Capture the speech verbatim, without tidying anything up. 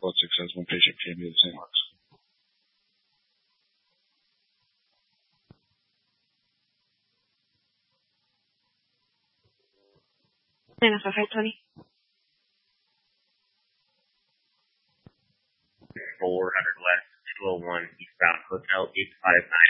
quote six says one patient came to Saint Mark's. Nine oh five twenty. four hundred West, two oh one eastbound, Hotel eight five nine.